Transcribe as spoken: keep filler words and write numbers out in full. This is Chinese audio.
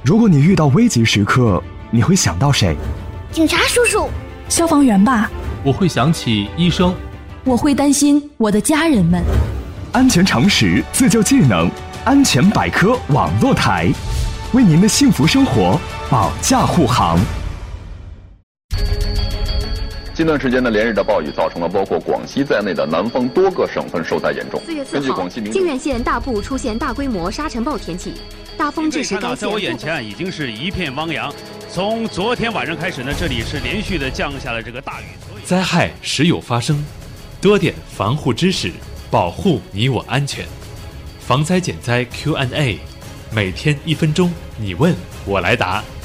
如果你遇到危急时刻，你会想到谁？ 警察叔叔。 消防员吧。 我会想起医生。 我会担心我的家人们。 安全常识，自救技能，安全百科网络台，为您的幸福生活保驾护航。 近段时间的连日的暴雨造成了包括广西在内的南方多个省份受灾严重。 四月四号，靖远县大部出现大规模沙尘暴天气，大风致使该县。 在我眼前已经是一片汪洋。从昨天晚上开始呢，这里是连续的降下了这个大雨。 灾害时有发生，多点防护知识，保护你我安全。防灾减灾 Q and A， 每天一分钟，你问我来答。